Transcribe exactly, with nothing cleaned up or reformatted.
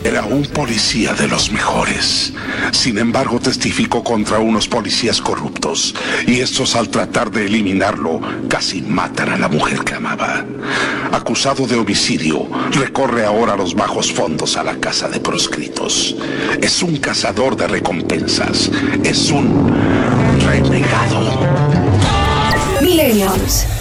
Era un policía de los mejores. Sin embargo, testificó contra unos policías corruptos. Y estos, al tratar de eliminarlo, casi matan a la mujer que amaba. Acusado de homicidio, recorre ahora los bajos fondos a la casa de proscritos. Es un cazador de recompensas. Es un renegado. Millennials.